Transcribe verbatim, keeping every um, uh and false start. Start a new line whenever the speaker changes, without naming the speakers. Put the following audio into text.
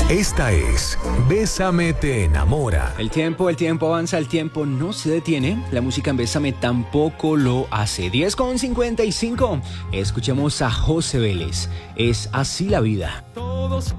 Esta es Bésame te enamora.
El tiempo, el tiempo avanza, el tiempo no se detiene. La música en Bésame tampoco lo hace. diez con cincuenta y cinco. Escuchemos a José Vélez. Es así la vida.
Todos